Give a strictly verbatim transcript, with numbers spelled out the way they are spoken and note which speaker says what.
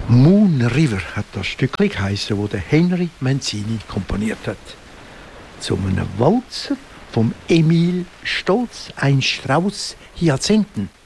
Speaker 1: Moon River hat das Stückchen geheissen, das der Henry Mancini komponiert hat. Zu einem Walzer vom Emil Stolz, ein Strauß Hyazinthen.